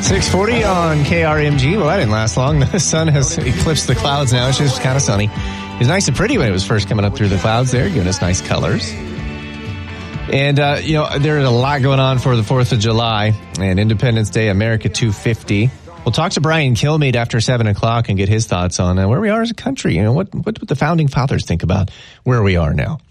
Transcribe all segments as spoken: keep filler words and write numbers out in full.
six forty on K R M G. Well, that didn't last long. The sun has eclipsed the clouds now. It's just kind of sunny. It was nice and pretty when it was first coming up through the clouds there, giving us nice colors. And, uh, you know, there's a lot going on for the fourth of July and Independence Day, America two fifty. We'll talk to Brian Kilmeade after seven o'clock and get his thoughts on uh, where we are as a country. You know, what, what would the founding fathers think about where we are now?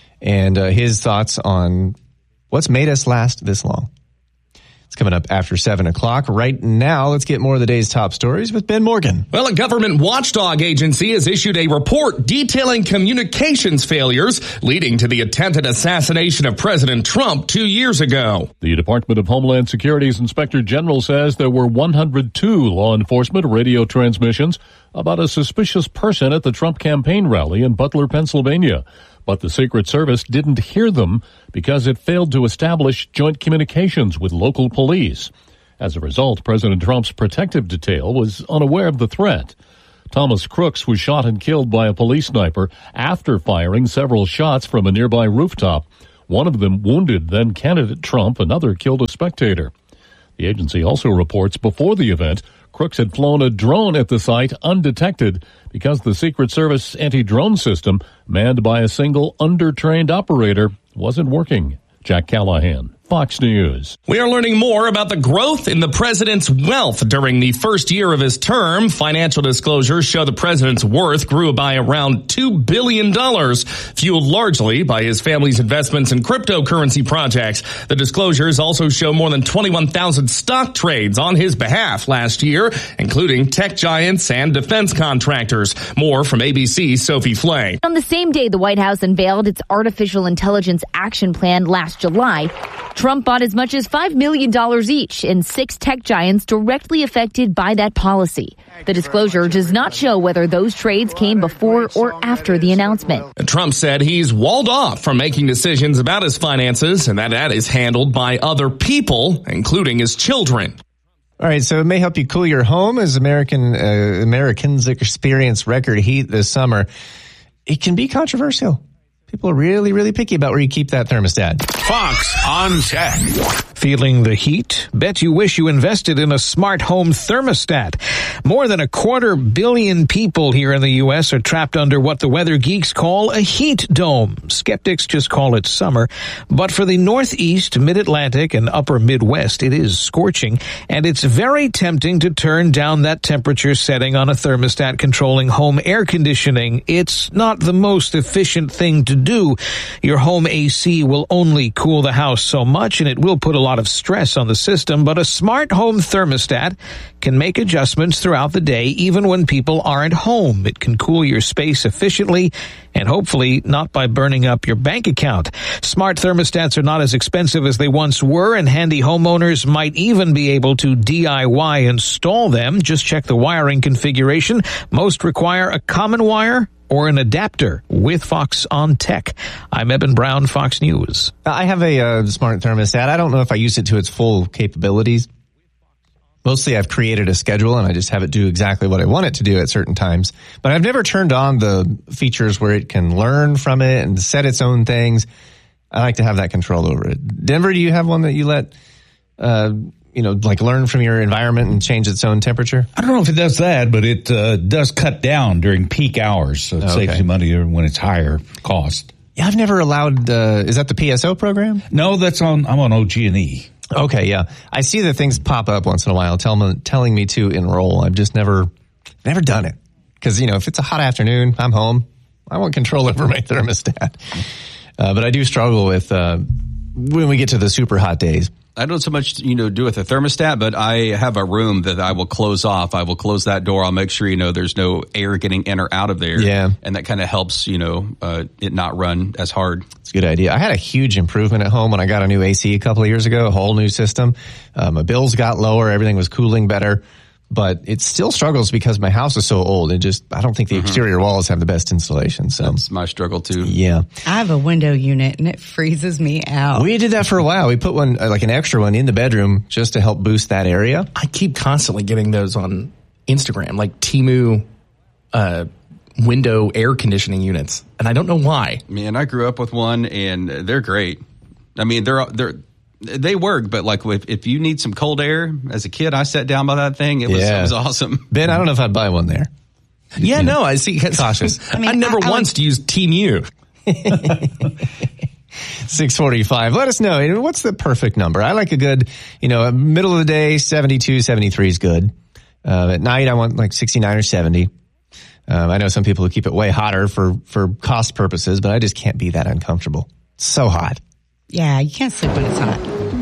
And uh, his thoughts on what's made us last this long. It's coming up after seven o'clock. Right now, let's get more of the day's top stories with Ben Morgan. Well, a government watchdog agency has issued a report detailing communications failures leading to the attempted assassination of President Trump two years ago. The Department of Homeland Security's Inspector General says there were one hundred two law enforcement radio transmissions about a suspicious person at the Trump campaign rally in Butler, Pennsylvania. But the Secret Service didn't hear them because it failed to establish joint communications with local police. As a result, President Trump's protective detail was unaware of the threat. Thomas Crooks was shot and killed by a police sniper after firing several shots from a nearby rooftop. One of them wounded then-candidate Trump, another killed a spectator. The agency also reports before the event, Crooks had flown a drone at the site undetected because the Secret Service anti-drone system, manned by a single under-trained operator, wasn't working. Jack Callahan, Fox News. We are learning more about the growth in the president's wealth during the first year of his term. Financial disclosures show the president's worth grew by around two billion dollars, fueled largely by his family's investments in cryptocurrency projects. The disclosures also show more than twenty-one thousand stock trades on his behalf last year, including tech giants and defense contractors. More from A B C's Sophie Flay. On the same day the White House unveiled its Artificial Intelligence Action Plan last July, Trump bought as much as five million dollars each in six tech giants directly affected by that policy. The disclosure does not show whether those trades came before or after the announcement. Trump said he's walled off from making decisions about his finances and that that is handled by other people, including his children. All right, so it may help you cool your home as American uh, Americans experience record heat this summer. It can be controversial. People are really, really picky about where you keep that thermostat. Fox on Tech. Feeling the heat? Bet you wish you invested in a smart home thermostat. More than a quarter billion people here in the U S are trapped under what the weather geeks call a heat dome. Skeptics just call it summer. But for the Northeast, Mid-Atlantic, and Upper Midwest, it is scorching. And it's very tempting to turn down that temperature setting on a thermostat controlling home air conditioning. It's not the most efficient thing to do. Your home A C will only cool the house so much, and it will put a lot of stress on the system, but a smart home thermostat can make adjustments throughout the day, even when people aren't home. It can cool your space efficiently and hopefully not by burning up your bank account. Smart thermostats are not as expensive as they once were, and handy homeowners might even be able to D I Y install them. Just check the wiring configuration. Most require a common wire or an adapter. With Fox on Tech, I'm Eben Brown, Fox News. I have a uh, smart thermostat. I don't know if I use it to its full capabilities. Mostly I've created a schedule and I just have it do exactly what I want it to do at certain times. But I've never turned on the features where it can learn from it and set its own things. I like to have that control over it. Denver, do you have one that you let, uh, you know, like learn from your environment and change its own temperature? I don't know if it does that, but it uh, does cut down during peak hours. So it Okay. saves you money when it's higher cost. Yeah, I've never allowed, uh, is that the P S O program? No, that's on, I'm on O G and E. Okay, yeah. I see the things pop up once in a while tell me, telling me to enroll. I've just never, never done it. Because, you know, if it's a hot afternoon, I'm home. I want control over my thermostat. Uh, but I do struggle with uh, when we get to the super hot days. I don't so much, you know, do with a thermostat, but I have a room that I will close off. I will close that door. I'll make sure, you know, there's no air getting in or out of there. Yeah. And that kind of helps, you know, uh, it not run as hard. It's a good idea. I had a huge improvement at home when I got a new A C a couple of years ago, a whole new system. Uh, my bills got lower. Everything was cooling better. But it still struggles because my house is so old. It just, I don't think the mm-hmm. exterior walls have the best insulation. So that's my struggle too. Yeah. I have a window unit and it freezes me out. We did that for a while. We put one, like an extra one in the bedroom just to help boost that area. I keep constantly getting those on Instagram, like Temu, uh, window air conditioning units. And I don't know why. Man, I grew up with one and they're great. I mean, they're, they're, They work, but like if, if you need some cold air, as a kid, I sat down by that thing. It was, Yeah. it was awesome. Ben, I don't know if I'd buy one there. Yeah, no, I see. Cautious. I, mean, I never I, I once like, used Team U. six forty-five. Let us know. What's the perfect number? I like a good, you know, middle of the day, seventy-two, seventy-three is good. Uh, at night, I want like sixty-nine or seventy. Um, I know some people who keep it way hotter for, for cost purposes, but I just can't be that uncomfortable. It's so hot. Yeah, you can't sleep when it's hot.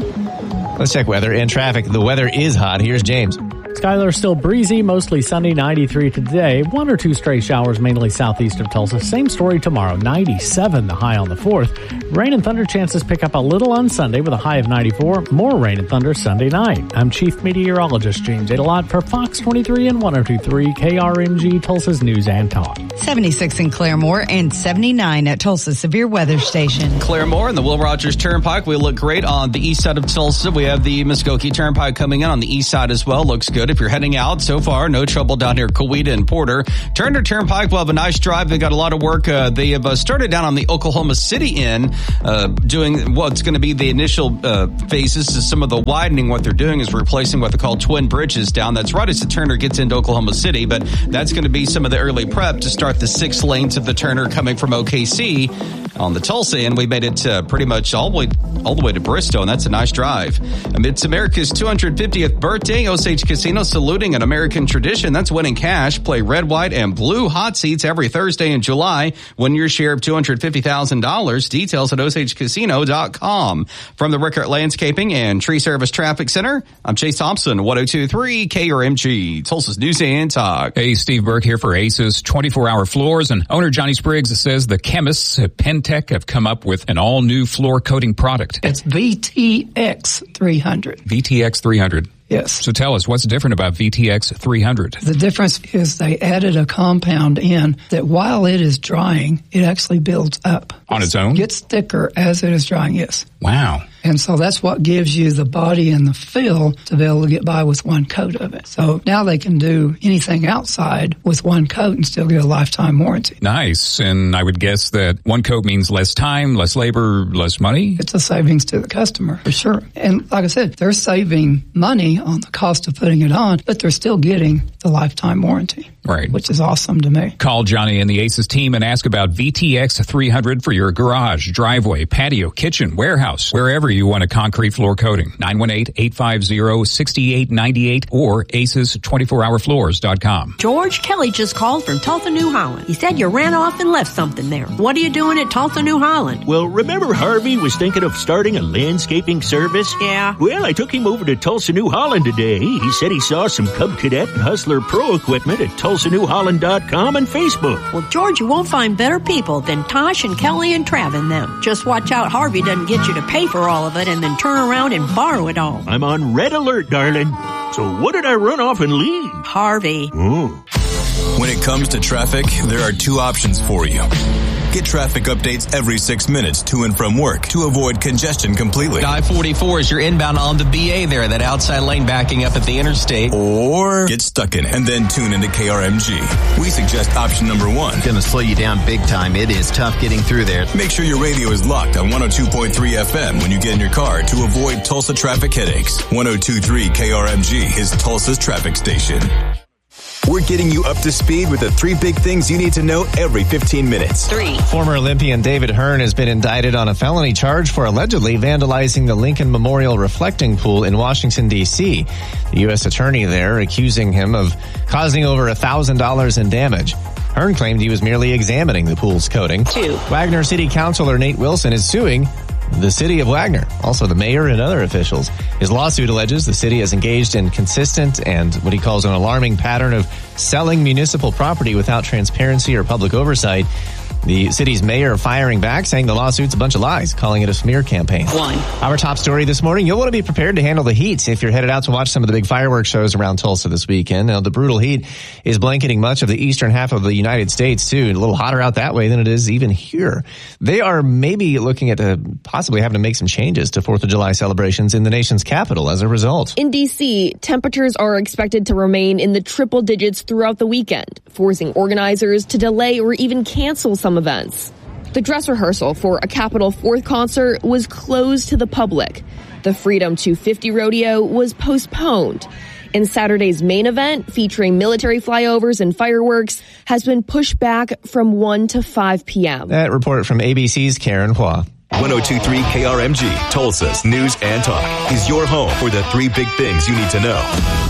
Let's check weather and traffic. The weather is hot. Here's James. Skylar still breezy, mostly sunny, ninety-three today. One or two stray showers, mainly southeast of Tulsa. Same story tomorrow, ninety-seven, the high on the fourth. Rain and thunder chances pick up a little on Sunday with a high of ninety-four. More rain and thunder Sunday night. I'm Chief Meteorologist James Adelot for Fox twenty-three and one oh two point three K R M G, Tulsa's News and Talk. seventy-six in Claremore and seventy-nine at Tulsa Severe Weather Station. Claremore and the Will Rogers Turnpike. We look great on the east side of Tulsa. We have the Muskogee Turnpike coming in on the east side as well. Looks good. If you're heading out, so far, no trouble down here, Coweta and Porter. Turner Turnpike will have a nice drive. They got a lot of work. Uh, they have uh, started down on the Oklahoma City end, uh, doing what's going to be the initial uh, phases. Is some of the widening. What they're doing is replacing what they call twin bridges down. That's right as the Turner gets into Oklahoma City, but that's going to be some of the early prep to start the six lanes of the Turner coming from O K C on the Tulsa end. We made it uh, pretty much all the way all the way to Bristow, and that's a nice drive. Amidst America's two hundred fiftieth birthday, Osage Casino saluting an American tradition. That's winning cash. Play red, white, and blue hot seats every Thursday in July. Win your share of two hundred fifty thousand dollars. Details at osage casino dot com. From the Rickert Landscaping and Tree Service Traffic Center, I'm Chase Thompson, one oh two point three K R M G, Tulsa's News and Talk. Hey, Steve Burke here for Aces twenty-four hour floors, and owner Johnny Spriggs says the chemists at Pentec have come up with an all-new floor coating product. It's V T X three hundred. V T X three hundred. Yes. So tell us, what's different about V T X three hundred? The difference is they added a compound in that while it is drying, it actually builds up. On its own? It gets thicker as it is drying, yes. Wow. And so that's what gives you the body and the feel to be able to get by with one coat of it. So now they can do anything outside with one coat and still get a lifetime warranty. Nice. And I would guess that one coat means less time, less labor, less money? It's a savings to the customer, for sure. And like I said, they're saving money on the cost of putting it on, but they're still getting the lifetime warranty. Right. Which is awesome to me. Call Johnny and the Aces team and ask about V T X three hundred for your garage, driveway, patio, kitchen, warehouse, wherever you want a concrete floor coating. nine one eight, eight five zero, six eight nine eight or aces twenty-four hour floors dot com. George Kelly just called from Tulsa, New Holland. He said you ran off and left something there. What are you doing at Tulsa, New Holland? Well, remember Harvey was thinking of starting a landscaping service? Yeah. Well, I took him over to Tulsa, New Holland today. He said he saw some Cub Cadet and Hustler Pro equipment at tulsa new holland dot com and Facebook. Well, George, you won't find better people than Tosh and Kelly and Trav and them. Just watch out Harvey doesn't get you to pay for all of it and then turn around and borrow it all. I'm on red alert, darling. So what did I run off and leave? Harvey. Oh. When it comes to traffic, there are two options for you. Get traffic updates every six minutes to and from work to avoid congestion completely. I forty-four is your inbound on the B A there, that outside lane backing up at the interstate. Or get stuck in it and then tune into K R M G. We suggest option number one. Gonna slow you down big time. It is tough getting through there. Make sure your radio is locked on one oh two point three F M when you get in your car to avoid Tulsa traffic headaches. one oh two point three K R M G is Tulsa's traffic station. We're getting you up to speed with the three big things you need to know every fifteen minutes. Three. Former Olympian David Hearn has been indicted on a felony charge for allegedly vandalizing the Lincoln Memorial reflecting pool in Washington, D C. The U S attorney there accusing him of causing over one thousand dollars in damage. Hearn claimed he was merely examining the pool's coating. Two. Wagner City Councilor Nate Wilson is suing the city of Wagner, also the mayor and other officials. His lawsuit alleges the city has engaged in consistent and what he calls an alarming pattern of selling municipal property without transparency or public oversight. The city's mayor firing back, saying the lawsuit's a bunch of lies, calling it a smear campaign. One. Our top story this morning, you'll want to be prepared to handle the heat if you're headed out to watch some of the big fireworks shows around Tulsa this weekend. Now, the brutal heat is blanketing much of the eastern half of the United States, too. A little hotter out that way than it is even here. They are maybe looking at uh, possibly having to make some changes to fourth of July celebrations in the nation's capital as a result. In D C, temperatures are expected to remain in the triple digits throughout the weekend, forcing organizers to delay or even cancel some events. The dress rehearsal for a Capitol fourth concert was closed to the public. The Freedom two fifty rodeo was postponed. And Saturday's main event, featuring military flyovers and fireworks, has been pushed back from one to five p.m. That report from A B C's Karen Hua. ten twenty-three K R M G, Tulsa's News and Talk, is your home for the three big things you need to know.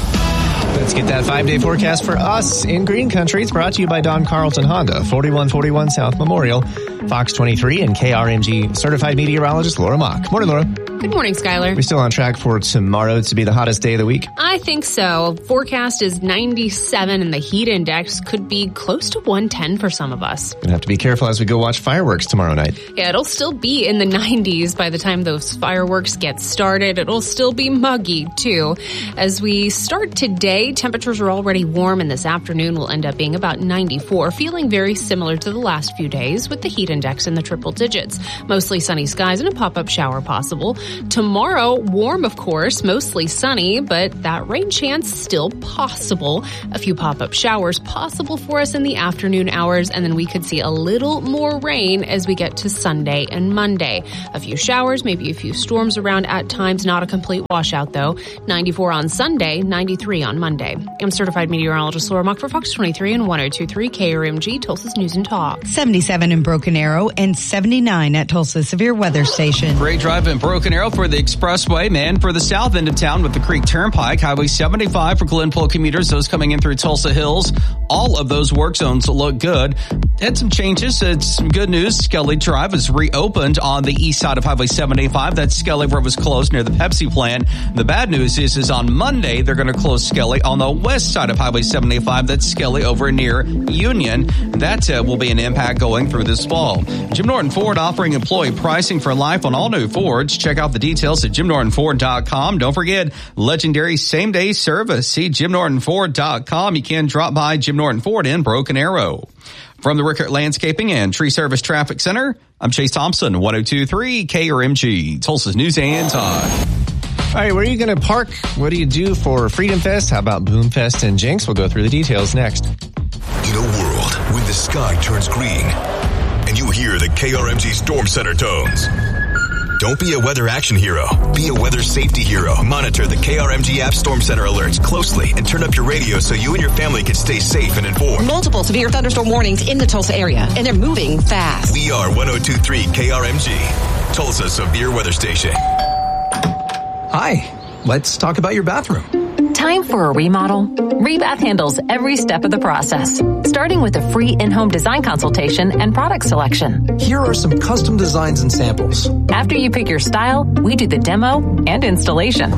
Let's get that five-day forecast for us in Green Country. It's brought to you by Don Carlton Honda, forty-one forty-one South Memorial, Fox twenty-three, and K R M G certified meteorologist Laura Mock. Morning, Laura. Good morning, Skylar. We're still on track for tomorrow to be the hottest day of the week. I think so. Forecast is ninety-seven, and the heat index could be close to one ten for some of us. Gonna have to be careful as we go watch fireworks tomorrow night. Yeah, it'll still be in the nineties by the time those fireworks get started. It'll still be muggy, too. As we start today, temperatures are already warm, and this afternoon will end up being about ninety-four, feeling very similar to the last few days with the heat index in the triple digits. Mostly sunny skies and a pop-up shower possible. Tomorrow, warm, of course, mostly sunny, but that rain chance still possible. A few pop-up showers possible for us in the afternoon hours, and then we could see a little more rain as we get to Sunday and Monday. A few showers, maybe a few storms around at times, not a complete washout though. ninety-four on Sunday, ninety-three on Monday. I'm certified meteorologist Laura Mock for Fox twenty-three and ten twenty-three K R M G, Tulsa's News and Talk. seventy-seven in Broken Arrow and seventy-nine at Tulsa Severe Weather Station. Great drive in Broken Arrow for the expressway, man. For the south end of town with the Creek Turnpike, Highway seventy-five for Glenpool commuters, those coming in through Tulsa Hills. All of those work zones look good. Had some changes. It's some good news. Skelly Drive is reopened on the east side of Highway seventy-five. That's Skelly where it was closed near the Pepsi plant. The bad news is, is on Monday, they're going to close Skelly on the west side of Highway seventy-five. That's Skelly over near Union. That uh, will be an impact going through this fall. Jim Norton Ford offering employee pricing for life on all new Fords. Check out the details at jim norton ford dot com. Don't forget legendary same-day service. See jim norton ford dot com. You can drop by Jim Norton Ford in Broken Arrow. From the Rickert Landscaping and Tree Service Traffic Center, I'm Chase Thompson, ten twenty-three K R M G, Tulsa's News and Talk. All right, where are you going to park? What do you do for Freedom Fest? How about Boom Fest and Jinx? We'll go through the details next. In a world when the sky turns green and you hear the K R M G Storm Center tones, don't be a weather action hero. Be a weather safety hero. Monitor the K R M G app Storm Center alerts closely and turn up your radio so you and your family can stay safe and informed. Multiple severe thunderstorm warnings in the Tulsa area, and they're moving fast. We are ten twenty-three K R M G, Tulsa Severe Weather Station. Hi, let's talk about your bathroom. Time for a remodel? Rebath handles every step of the process, starting with a free in-home design consultation and product selection. Here are some custom designs and samples. After you pick your style, we do the demo and installation.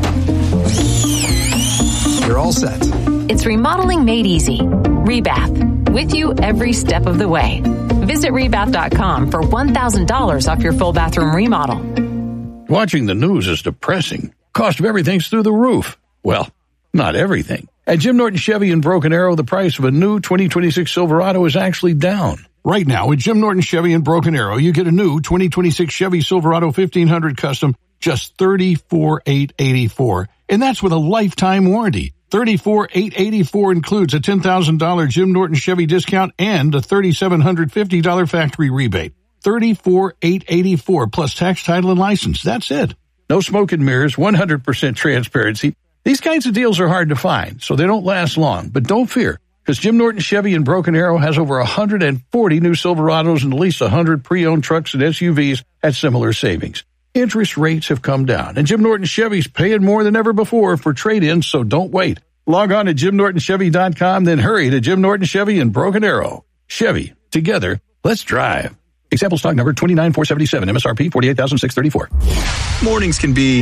You're all set. It's remodeling made easy. Rebath, with you every step of the way. Visit rebath dot com for one thousand dollars off your full bathroom remodel. Watching the news is depressing. Cost of everything's through the roof. Well, not everything. At Jim Norton Chevy in Broken Arrow, the price of a new twenty twenty-six Silverado is actually down. Right now, at Jim Norton Chevy in Broken Arrow, you get a new twenty twenty-six Chevy Silverado fifteen hundred Custom, just thirty-four thousand eight hundred eighty-four dollars. And that's with a lifetime warranty. thirty-four thousand eight hundred eighty-four dollars includes a ten thousand dollars Jim Norton Chevy discount and a three thousand seven hundred fifty dollars factory rebate. thirty-four thousand eight hundred eighty-four dollars plus tax, title, and license. That's it. No smoke and mirrors, one hundred percent transparency. These kinds of deals are hard to find, so they don't last long. But don't fear, because Jim Norton Chevy in Broken Arrow has over one hundred forty new Silverados and at least one hundred pre-owned trucks and S U Vs at similar savings. Interest rates have come down, and Jim Norton Chevy's paying more than ever before for trade-ins, so don't wait. Log on to jim norton chevy dot com, then hurry to Jim Norton Chevy in Broken Arrow. Chevy, together, let's drive. Example stock number twenty-nine four seventy-seven, M S R P forty-eight thousand six hundred thirty-four. Mornings can be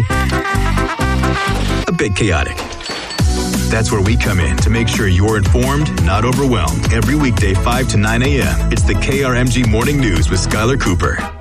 a bit chaotic. That's where we come in to make sure you're informed, not overwhelmed. Every weekday, five to nine a.m., it's the K R M G Morning News with Skylar Cooper.